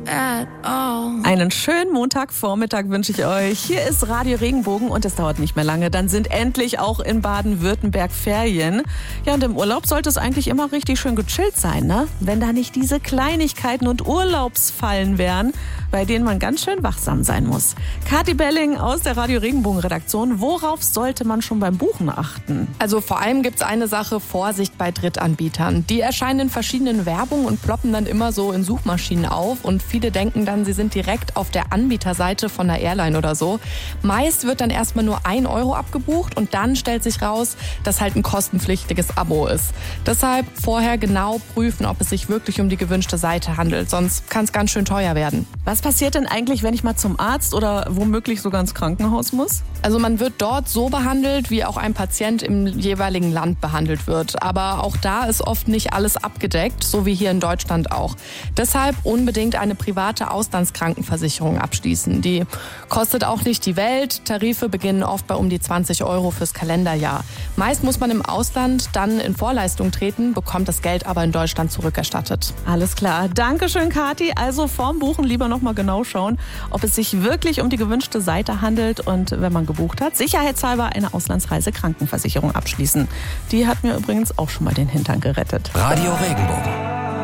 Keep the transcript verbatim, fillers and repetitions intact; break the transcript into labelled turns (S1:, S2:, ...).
S1: at all.
S2: Einen schönen Montagvormittag wünsche ich euch. Hier ist Radio Regenbogen und es dauert nicht mehr lange. Dann sind endlich auch in Baden-Württemberg Ferien. Ja, und im Urlaub sollte es eigentlich immer richtig schön gechillt sein, ne? Wenn da nicht diese Kleinigkeiten und Urlaubsfallen wären, bei denen man ganz schön wachsam sein muss. Kathi Belling aus der Radio Regenbogen Redaktion. Worauf sollte man schon beim Buchen achten?
S3: Also vor allem gibt es eine Sache: Vorsicht bei Drittanbietern. Die erscheinen in verschiedenen Werbungen und ploppen dann immer so in Suchmaschinen auf und viele denken dann, sie sind direkt auf der Anbieterseite von einer Airline oder so. Meist wird dann erstmal nur ein Euro abgebucht und dann stellt sich raus, dass halt ein kostenpflichtiges Abo ist. Deshalb vorher genau prüfen, ob es sich wirklich um die gewünschte Seite handelt, sonst kann es ganz schön teuer werden.
S2: Was passiert denn eigentlich, wenn ich mal zum Arzt oder womöglich sogar ins Krankenhaus muss?
S3: Also man wird dort so behandelt, wie auch ein Patient im jeweiligen Land behandelt wird. Aber auch da ist oft nicht alles abgedeckt, so wie hier in Deutschland auch. Deshalb unbedingt eine private Auslandskrankenversicherung abschließen. Die kostet auch nicht die Welt. Tarife beginnen oft bei um die zwanzig Euro fürs Kalenderjahr. Meist muss man im Ausland dann in Vorleistung treten, bekommt das Geld aber in Deutschland zurückerstattet.
S2: Alles klar. Dankeschön, Kathi. Also vorm Buchen lieber noch mal genau schauen, ob es sich wirklich um die gewünschte Seite handelt und wenn man gebucht hat, sicherheitshalber eine Auslandsreise-Krankenversicherung abschließen. Die hat mir übrigens auch schon mal den Hintern gerettet.
S4: Radio Regenbogen.